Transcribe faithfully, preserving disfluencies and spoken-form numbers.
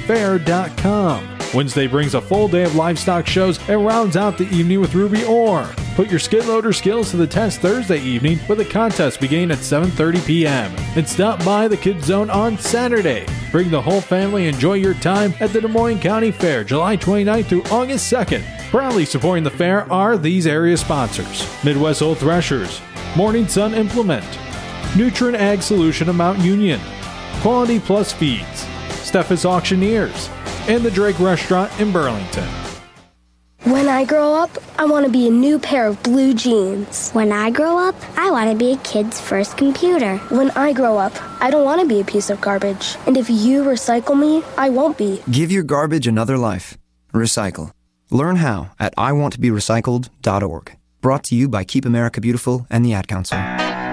fair dot com. Wednesday brings a full day of livestock shows and rounds out the evening with Ruby Orr. Put your skid loader skills to the test Thursday evening with a contest beginning at seven thirty p.m. And stop by the Kids Zone on Saturday. Bring the whole family and enjoy your time at the Des Moines County Fair, July twenty-ninth through August second. Proudly supporting the fair are these area sponsors: Midwest Old Threshers, Morning Sun Implement, Nutrient Ag Solution of Mount Union, Quality Plus Feeds, Steffes Auctioneers, and the Drake Restaurant in Burlington. When I grow up, I want to be a new pair of blue jeans. When I grow up, I want to be a kid's first computer. When I grow up, I don't want to be a piece of garbage. And if you recycle me, I won't be. Give your garbage another life. Recycle. Learn how at I want to be recycled dot org. Brought to you by Keep America Beautiful and the Ad Council.